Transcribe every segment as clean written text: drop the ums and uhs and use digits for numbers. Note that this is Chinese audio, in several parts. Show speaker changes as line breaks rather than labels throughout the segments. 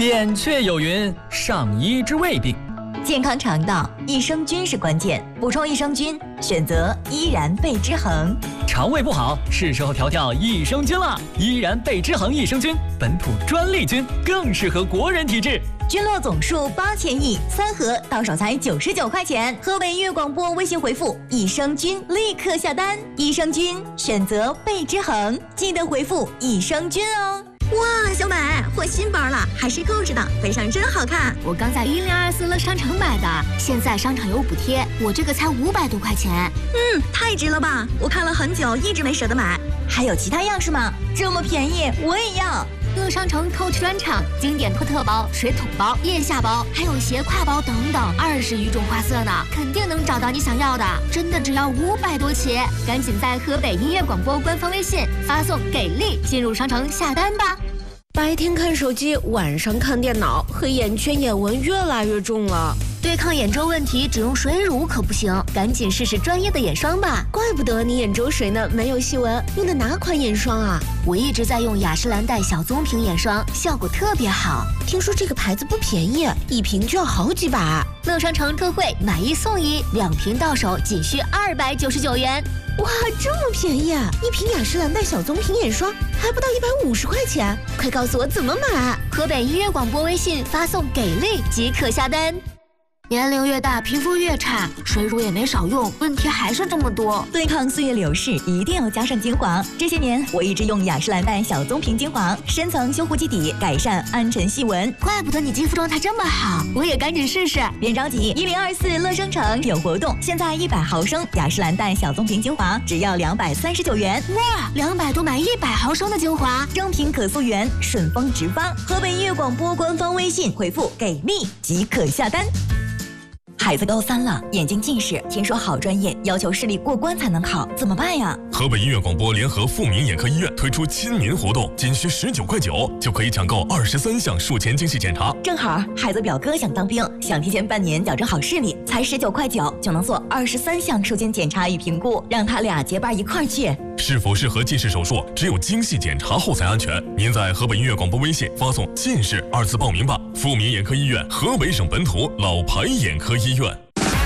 扁鹊有云：上医之未病。
健康肠道，益生菌是关键，补充益生菌，选择依然贝之恒。
肠胃不好，是时候调调益生菌了。依然贝之恒益生菌，本土专利菌，更适合国人体质。
菌落总数8000亿，3盒到手才99块钱。河北音乐广播微信回复益生菌，立刻下单。益生菌选择贝之恒，记得回复益生菌哦。
哇，小美，换新包了，还是购置的，背上真好看。
我刚在1024乐商城买的，现在商场有补贴，我这个才500多块钱。
太值了吧！我看了很久，一直没舍得买。
还有其他样式吗？这么便宜，我也要。
乐商城 Coach 专场，经典托特包、水桶包、腋下包，还有斜挎包等等，20余种花色呢，肯定能找到你想要的。真的只要500多起，赶紧在河北音乐广播官方微信发送“给力”进入商城下单吧。
白天看手机，晚上看电脑，黑眼圈、眼纹越来越重了。
对抗眼周问题，只用水乳可不行，赶紧试试专业的眼霜吧。
怪不得你眼周水呢，没有细纹。用的哪款眼霜啊？
我一直在用雅诗兰黛小棕瓶眼霜，效果特别好。
听说这个牌子不便宜，一瓶就要好几百。
乐商城特惠，买1送1，2瓶到手仅需299元。
哇，这么便宜啊！一瓶雅诗兰黛小棕瓶眼霜还不到150块钱，快告诉我怎么买！
河北音乐广播微信发送“给力”即可下单。年龄越大，皮肤越差，水乳也没少用，问题还是这么多。
对抗岁月流逝，一定要加上精华。这些年，我一直用雅诗兰黛小棕瓶精华，深层修护基底，改善暗沉细纹。
怪不得你肌肤状态这么好，我也赶紧试试。
别着急，1024乐商城有活动，现在100毫升雅诗兰黛小棕瓶精华只要239元。
哇，200多买100毫升的精华，
正品可溯源，顺丰直发。河北音乐广播官方微信回复“给力”即可下单。孩子高3了，眼睛近视，听说好专业，要求视力过关才能考，怎么办呀？
河北音乐广播联合富民眼科医院推出亲民活动，仅需19块9就可以抢购23项术前精细检查。
正好孩子表哥想当兵，想提前半年矫正好视力，才19块9就能做23项术前检查与评估，让他俩结伴一块儿去。
是否适合近视手术，只有精细检查后才安全。您在河北音乐广播微信发送“近视”2字报名吧。富民眼科医院，河北省本土老牌眼科医院。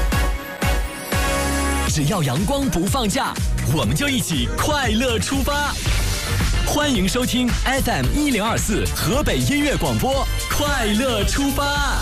只要阳光不放假，我们就一起快乐出发。欢迎收听 FM1024河北音乐广播，快乐出发。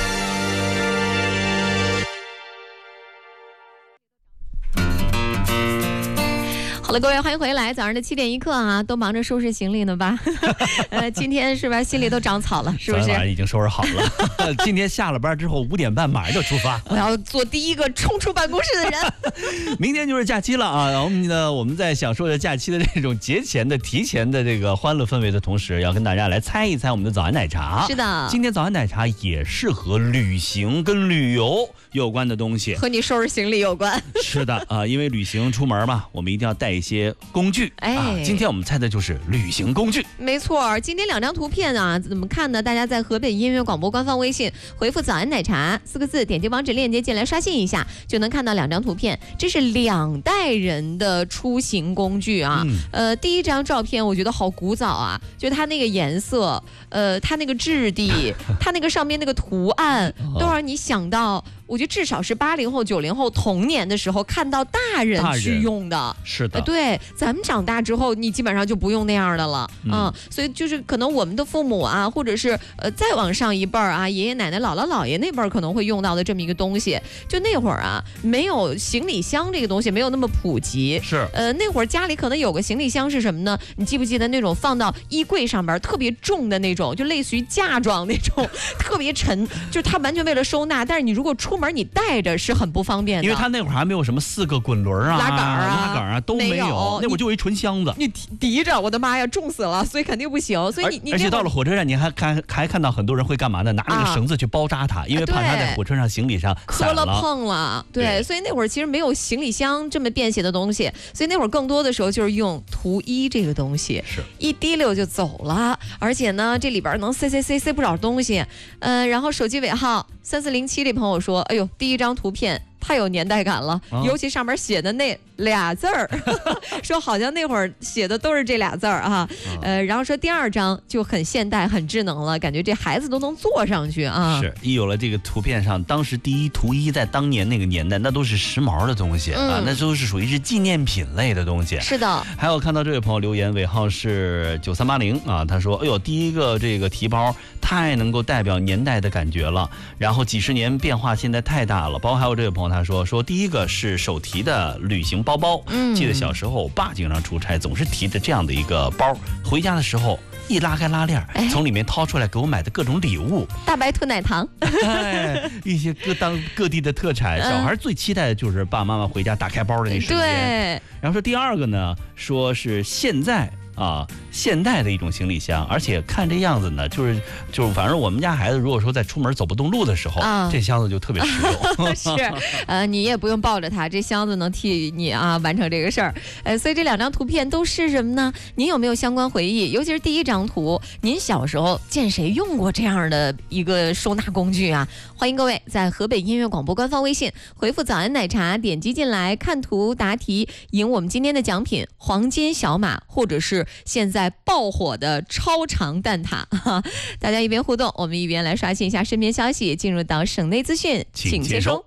好了，各位欢迎回来。早上的7点1刻啊，都忙着收拾行李呢吧？今天是吧，心里都长草了，是不是？
昨晚已经收拾好了。今天下了班之后5点半马上就出发。
我要做第一个冲出办公室的人。
明天就是假期了啊！我们在享受着假期的这种节前的提前的这个欢乐氛围的同时，要跟大家来猜一猜我们的早安奶茶。
是的，
今天早安奶茶也是和旅行跟旅游有关的东西，
和你收拾行李有关。
是的啊，因为旅行出门嘛，我们一定要带一些工具。今天我们猜的就是旅行工具。
没错，今天2张图片啊，怎么看呢？大家在河北音乐广播官方微信回复“早安奶茶”4个字，点击网址链接进来刷新一下，就能看到2张图片。这是2代人的出行工具啊。第一张照片我觉得好古早啊，就它那个颜色，它那个质地，它那个上面那个图案，都让你想到。我觉得至少是80后、90后童年的时候看到大人去用的，
是的，
对，咱们长大之后，你基本上就不用那样的了，所以就是可能我们的父母啊，或者是再往上一辈儿啊，爷爷奶奶、姥姥姥爷那辈儿可能会用到的这么一个东西，就那会儿啊，没有行李箱这个东西，没有那么普及，
是，
那会儿家里可能有个行李箱是什么呢？你记不记得那种放到衣柜上边特别重的那种，就类似于嫁妆那种，特别沉，就是它完全为了收纳，但是你如果出门你带着是很不方便的，
因为它那会儿还没有什么4个滚轮啊、
拉杆啊
都没有，那会儿就一纯箱子，
你提着，我的妈呀，重死了，所以肯定不行。所以你
而且到了火车站，你还看到很多人会干嘛呢？拿那个绳子去包扎它，因为怕它在火车上行李上
磕了碰了。对，所以那会儿其实没有行李箱这么便携的东西，所以那会儿更多的时候就是用图衣这个东西，
是
一滴溜就走了，而且呢，这里边能塞不少东西。然后手机尾号3407这朋友说，哎呦，第一张图片太有年代感了，尤其上面写的那俩字儿，说好像那会儿写的都是这俩字儿啊。然后说第2张就很现代、很智能了，感觉这孩子都能坐上去啊。
是，一有了这个图片上，当时第一图一在当年那个年代，那都是时髦的东西啊，那都是属于是纪念品类的东西。
是的。
还有看到这位朋友留言，尾号是9380啊，他说：“哎呦，第一个这个提包太能够代表年代的感觉了，然后几十年变化现在太大了。”包括还有这位朋友他说第一个是手提的旅行包包，记得小时候我爸经常出差，总是提着这样的一个包，回家的时候一拉开拉链，从里面掏出来给我买的各种礼物，
大白兔奶糖，
一些各地的特产，小孩最期待的就是爸爸妈妈回家打开包的那瞬间。
对。
然后说第2个呢，说是现代的一种行李箱，而且看这样子呢，就是反正我们家孩子如果说在出门走不动路的时候，这箱子就特别实用。
是，你也不用抱着它，这箱子能替你完成这个事儿。所以这2张图片都是什么呢？您有没有相关回忆？尤其是第1张图，您小时候见谁用过这样的一个收纳工具啊？欢迎各位在河北音乐广播官方微信回复早安奶茶，点击进来看图答题，赢我们今天的奖品黄金小马，或者是现在爆火的超长蛋挞。大家一边互动，我们一边来刷新一下身边消息，进入到省内资讯，请接收。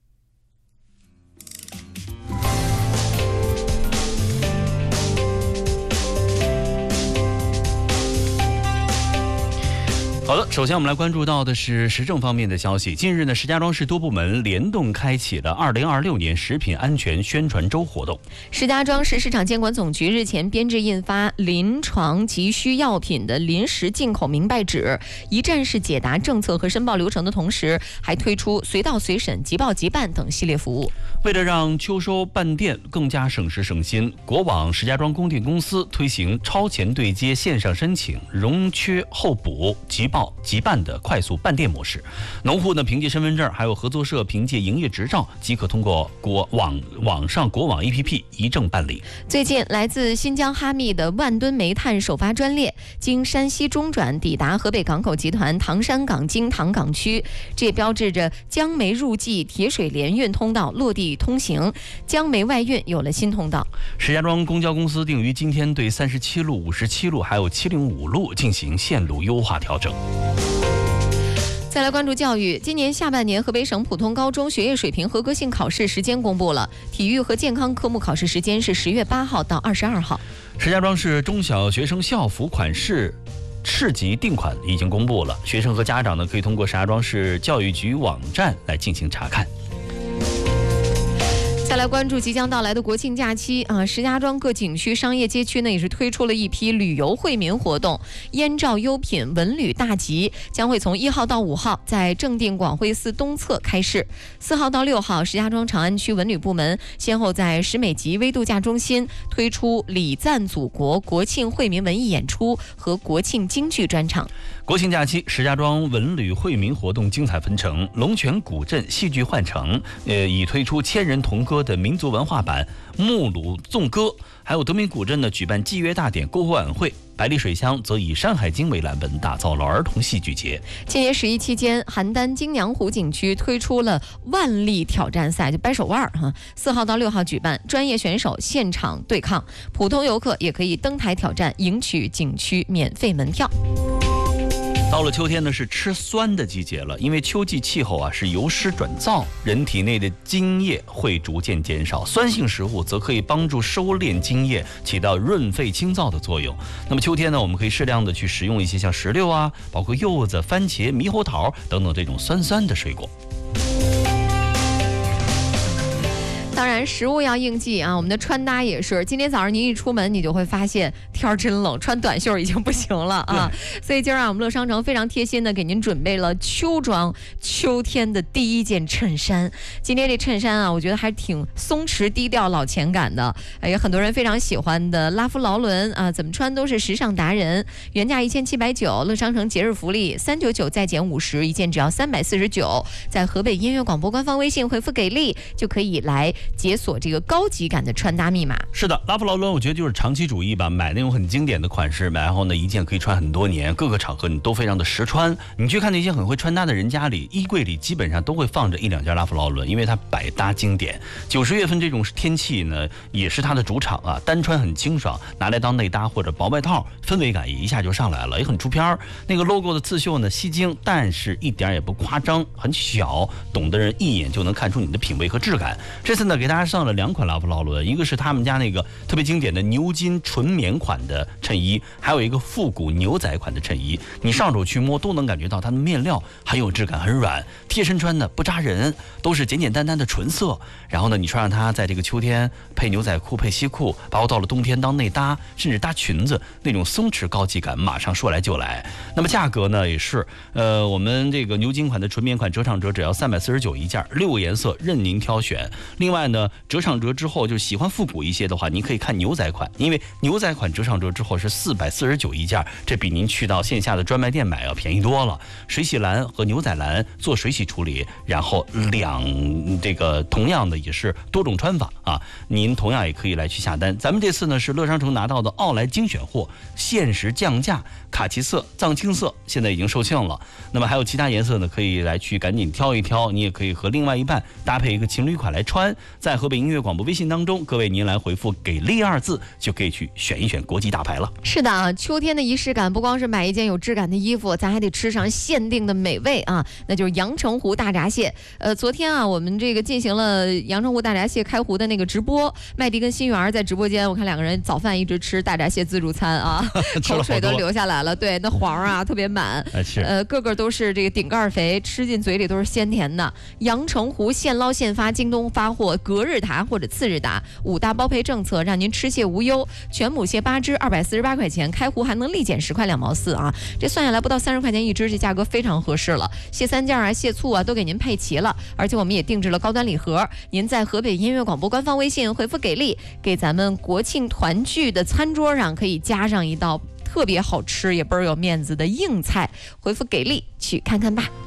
好的，首先我们来关注到的是时政方面的消息。近日呢，石家庄市多部门联动开启了2026年食品安全宣传周活动。
石家庄市市场监管总局日前编制印发临床急需药品的临时进口明白纸，一站式解答政策和申报流程的同时，还推出随到随审、即报即办等系列服务。
为了让秋收办店更加省时省心，国网石家庄供电公司推行超前对接线上申请、容缺后补、即报即办的快速办店模式。农户呢，凭借身份证还有合作社凭借营业执照，即可通过网上国网 APP 一证办理。
最近，来自新疆哈密的万吨煤炭首发专列经山西中转抵达河北港口集团唐山港京唐港区，这也标志着江煤入冀铁水联运通道落地通行，江煤外运有了新通道。
石家庄公交公司定于今天对37路、57路还有705路进行线路优化调整。
再来关注教育，今年下半年河北省普通高中学业水平合格性考试时间公布了，体育和健康科目考试时间是10月8号到22号。
石家庄市中小学生校服款式市级定款已经公布了，学生和家长呢可以通过石家庄市教育局网站来进行查看。
再来关注即将到来的国庆假期石家庄各景区、商业街区呢也是推出了一批旅游惠民活动，燕赵优品文旅大集将会从1号到5号在正定广惠寺东侧开市，4号到6号石家庄长安区文旅部门先后在石美集微度假中心推出礼赞祖国国庆惠民文艺演出和国庆京剧专场。
国庆假期，石家庄文旅惠民活动精彩纷呈，龙泉古镇戏剧幻城已推出千人童歌的民族文化版木鲁纵歌，还有德明古镇呢举办祭月大典篝火晚会，百里水乡则以《山海经》为蓝本打造了儿童戏剧节。
今年11期间，邯郸金娘湖景区推出了万历挑战赛，就掰手腕4号到6号举办，专业选手现场对抗，普通游客也可以登台挑战，赢取景区免费门票。
到了秋天呢，是吃酸的季节了，因为秋季气候是由湿转燥，人体内的津液会逐渐减少，酸性食物则可以帮助收敛津液，起到润肺清燥的作用。那么秋天呢，我们可以适量的去食用一些像石榴包括柚子、番茄、猕猴桃等等这种酸的水果。
当然食物要应季我们的穿搭也是，今天早上您一出门你就会发现天真冷，穿短袖已经不行了所以今儿我们乐商城非常贴心的给您准备了秋装，秋天的第一件衬衫。今天这衬衫我觉得还挺松弛低调老钱感的，也很多人非常喜欢的拉夫劳伦怎么穿都是时尚达人，原价1790，乐商城节日福利399再减50，一件只要349，在河北音乐广播官方微信回复给力就可以来解锁这个高级感的穿搭密码。
是的，拉夫劳伦我觉得就是长期主义吧，买那种很经典的款式，然后呢一件可以穿很多年，各个场合你都非常的实穿。你去看那些很会穿搭的人家里，衣柜里基本上都会放着1、2件拉夫劳伦，因为它百搭经典。90月份这种天气呢，也是它的主场啊，单穿很清爽，拿来当内搭或者薄外套，氛围感也一下就上来了，也很出片儿。那个 logo 的刺绣呢吸睛，但是一点也不夸张，很小，懂的人一眼就能看出你的品味和质感。这次呢给大家上了2款拉夫劳伦，一个是他们家那个特别经典的牛津纯棉款的衬衣，还有一个复古牛仔款的衬衣。你上手去摸都能感觉到它的面料很有质感，很软，贴身穿的不扎人，都是简简单单的纯色。然后呢你穿上它在这个秋天配牛仔裤配西裤，包括到了冬天当内搭甚至搭裙子，那种松弛高级感马上说来就来。那么价格呢也是我们这个牛津款的纯棉款折上折只要349一件，6个颜色任您挑选。另外呢折上折之后就喜欢复古一些的话，您可以看牛仔款，因为牛仔款折上折之后是449一件，这比您去到线下的专卖店买要便宜多了。水洗蓝和牛仔蓝做水洗处理，然后这个同样的也是多种穿法啊，您同样也可以来去下单。咱们这次呢是乐商城拿到的奥莱精选货，限时降价，卡其色、藏青色现在已经售罄了。那么还有其他颜色呢，可以来去赶紧挑一挑，你也可以和另外一半搭配一个情侣款来穿。在河北音乐广播微信当中，各位您来回复给力2字，就可以去选一选国际大牌了。
是的啊，秋天的仪式感不光是买一件有质感的衣服，咱还得吃上限定的美味啊，那就是阳澄湖大闸蟹。昨天啊，我们这个进行了阳澄湖大闸蟹开湖的那个直播，麦迪跟新源在直播间，我看2个人早饭一直吃大闸蟹自助餐啊，口水都流下来了。对，那黄啊特别满，个个都是这个顶盖肥，吃进嘴里都是鲜甜的。阳澄湖现捞现发，京东发货，隔日达或者次日达，5大包赔政策，让您吃蟹无忧。全母蟹8只248块钱，开湖还能立减10块2毛4啊，这算下来不到30块钱一只，这价格非常合适了。蟹3件啊、蟹醋啊都给您配齐了，而且我们也定制了高端礼盒。您在河北音乐广播官方微信回复给力，给咱们国庆团聚的餐桌上可以加上一道特别好吃也倍儿有面子的硬菜，回复给力去看看吧。